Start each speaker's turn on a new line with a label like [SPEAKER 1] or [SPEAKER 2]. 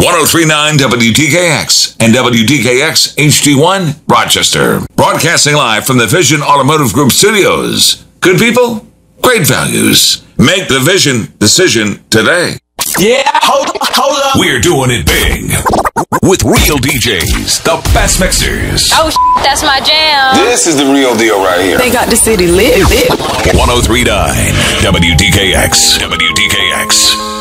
[SPEAKER 1] 1039 WDKX and WDKX HD1 Rochester. Broadcasting live from the Vision Automotive Group studios. Good people, great values. Make the Vision decision today.
[SPEAKER 2] Yeah, hold up.
[SPEAKER 1] We're doing it big with real DJs, the best mixers.
[SPEAKER 3] Oh, that's my jam.
[SPEAKER 2] This is the real deal right here.
[SPEAKER 4] They got the city lit.
[SPEAKER 1] 1039 WDKX. WDKX.